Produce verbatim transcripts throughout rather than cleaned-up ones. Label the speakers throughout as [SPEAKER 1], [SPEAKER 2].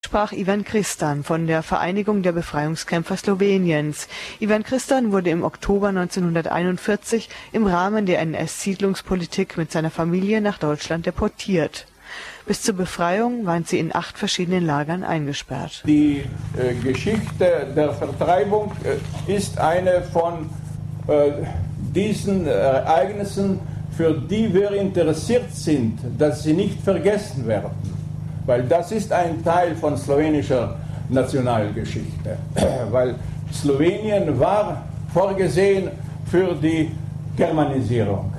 [SPEAKER 1] Sprach Ivan Kristan von der Vereinigung der Befreiungskämpfer Sloweniens. Ivan Kristan wurde im Oktober neunzehnhunderteinundvierzig im Rahmen der N S-Siedlungspolitik mit seiner Familie nach Deutschland deportiert. Bis zur Befreiung waren sie in acht verschiedenen Lagern eingesperrt.
[SPEAKER 2] Die äh, Geschichte der Vertreibung äh, ist eine von äh, diesen Ereignissen, für die wir interessiert sind, dass sie nicht vergessen werden. Weil das ist ein Teil von slowenischer Nationalgeschichte. Weil Slowenien war vorgesehen für die Germanisierung.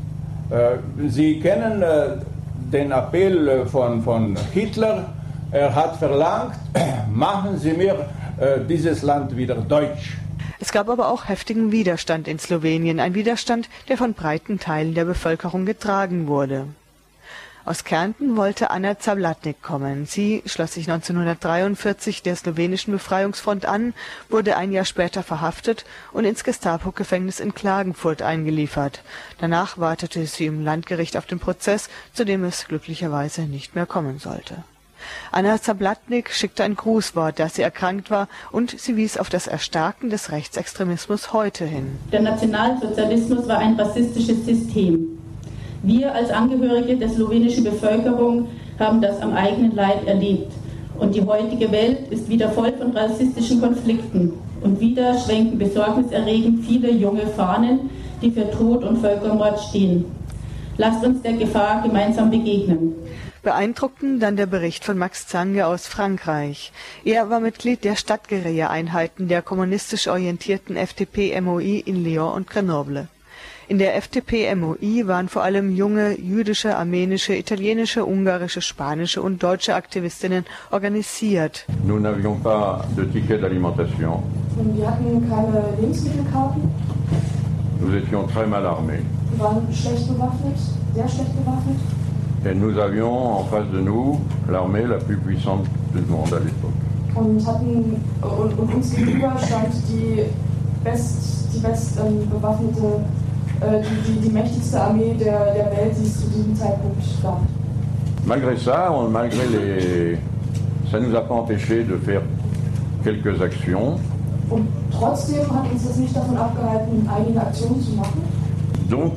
[SPEAKER 2] Sie kennen den Appell von, von Hitler. Er hat verlangt, machen Sie mir dieses Land wieder deutsch.
[SPEAKER 1] Es gab aber auch heftigen Widerstand in Slowenien, ein Widerstand, der von breiten Teilen der Bevölkerung getragen wurde. Aus Kärnten wollte Anna Zablatnik kommen. Sie schloss sich neunzehnhundertdreiundvierzig der slowenischen Befreiungsfront an, wurde ein Jahr später verhaftet und ins Gestapo-Gefängnis in Klagenfurt eingeliefert. Danach wartete sie im Landgericht auf den Prozess, zu dem es glücklicherweise nicht mehr kommen sollte. Anna Zablatnik schickte ein Grußwort, dass sie erkrankt war, und sie wies auf das Erstarken des Rechtsextremismus heute hin.
[SPEAKER 3] Der Nationalsozialismus war ein rassistisches System. Wir als Angehörige der slowenischen Bevölkerung haben das am eigenen Leib erlebt. Und die heutige Welt ist wieder voll von rassistischen Konflikten. Und wieder schwenken besorgniserregend viele junge Fahnen, die für Tod und Völkermord stehen. Lasst uns der Gefahr gemeinsam begegnen.
[SPEAKER 1] Beeindruckend dann der Bericht von Max Zange aus Frankreich. Er war Mitglied der Stadtguerilla-Einheiten der kommunistisch orientierten F D P M O I in Lyon und Grenoble. In der F D P M O I waren vor allem junge jüdische, armenische, italienische, ungarische, spanische und deutsche Aktivistinnen organisiert.
[SPEAKER 4] Nous n'avions pas de ticket d'alimentation.
[SPEAKER 5] Wir hatten keine Lebensmittelkarten.
[SPEAKER 4] Nous étions très mal armés.
[SPEAKER 5] Wir waren schlecht bewaffnet, sehr schlecht bewaffnet.
[SPEAKER 4] Et nous avions en face de nous l'armée la plus puissante du monde à l'époque.
[SPEAKER 5] Und hatten und, und uns gegenüber stand die best die best ähm, bewaffnete Die, die, die mächtigste Armee der, der Welt, die es zu diesem Zeitpunkt gab.
[SPEAKER 4] Malgré ça, on, malgré les, ça nous a pas empêché de faire quelques actions.
[SPEAKER 5] Und trotzdem hat uns das nicht davon abgehalten, einige Aktionen zu machen.
[SPEAKER 4] Donc,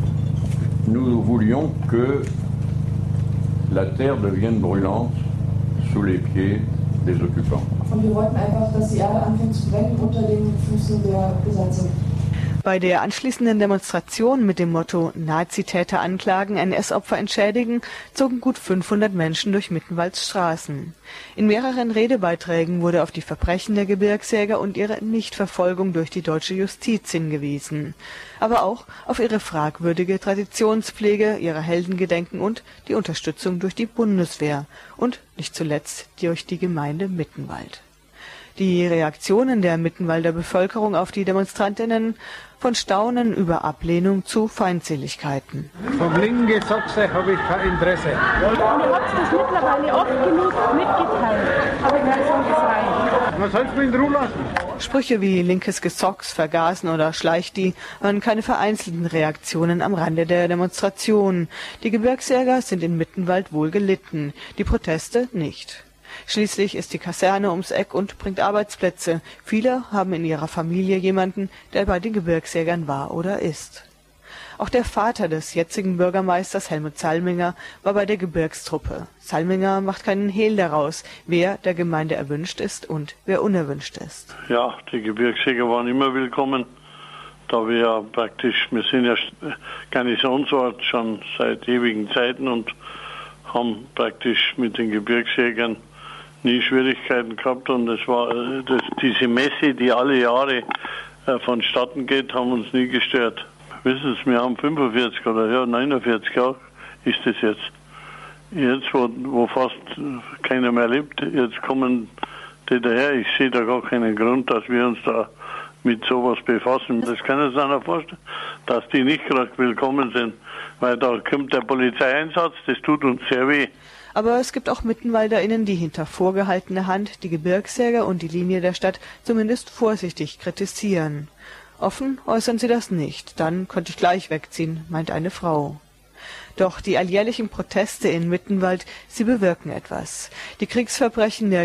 [SPEAKER 4] nous voulions que la terre devienne brûlante sous les pieds des occupants.
[SPEAKER 5] Und wir wollten einfach, dass die Erde anfängt zu brennen unter den Füßen der Besatzung.
[SPEAKER 1] Bei der anschließenden Demonstration mit dem Motto Nazitäter anklagen, N S-Opfer entschädigen, zogen gut fünfhundert Menschen durch Mittenwalds Straßen. In mehreren Redebeiträgen wurde auf die Verbrechen der Gebirgsjäger und ihre Nichtverfolgung durch die deutsche Justiz hingewiesen. Aber auch auf ihre fragwürdige Traditionspflege, ihre Heldengedenken und die Unterstützung durch die Bundeswehr und nicht zuletzt durch die Gemeinde Mittenwald. Die Reaktionen der Mittenwalder Bevölkerung auf die Demonstrantinnen von Staunen über Ablehnung zu Feindseligkeiten.
[SPEAKER 6] Vom linken Gesachse habe ich kein Interesse.
[SPEAKER 7] Und ihr habt das mittlerweile oft genug mitgeteilt. Aber ich weiß nicht, das reicht.
[SPEAKER 6] Man soll es mir in Ruhe lassen.
[SPEAKER 1] Sprüche wie linkes Gesocks, Vergasen oder Schleich die waren keine vereinzelten Reaktionen am Rande der Demonstration. Die Gebirgsjäger sind in Mittenwald wohl gelitten, die Proteste nicht. Schließlich ist die Kaserne ums Eck und bringt Arbeitsplätze. Viele haben in ihrer Familie jemanden, der bei den Gebirgsjägern war oder ist. Auch der Vater des jetzigen Bürgermeisters Helmut Salminger war bei der Gebirgstruppe. Salminger macht keinen Hehl daraus, wer der Gemeinde erwünscht ist und wer unerwünscht ist.
[SPEAKER 8] Ja, die Gebirgsjäger waren immer willkommen, da wir ja praktisch, wir sind ja Garnisonsort schon seit ewigen Zeiten und haben praktisch mit den Gebirgsjägern nie Schwierigkeiten gehabt, und es war das, diese Messe, die alle Jahre äh, vonstatten geht, haben uns nie gestört. Wissen Sie, wir haben fünfundvierzig oder ja, neunundvierzig Jahre ist das jetzt. Jetzt, wo, wo fast keiner mehr lebt, jetzt kommen die daher. Ich sehe da gar keinen Grund, dass wir uns da mit sowas befassen. Das kann ich sich auch vorstellen, dass die nicht gerade willkommen sind, weil da kommt der Polizeieinsatz, das tut uns sehr weh.
[SPEAKER 1] Aber es gibt auch MittenwalderInnen, die hinter vorgehaltener Hand die Gebirgsjäger und die Linie der Stadt zumindest vorsichtig kritisieren. Offen äußern sie das nicht. Dann könnte ich gleich wegziehen, meint eine Frau. Doch die alljährlichen Proteste in Mittenwald, sie bewirken etwas. Die Kriegsverbrechen der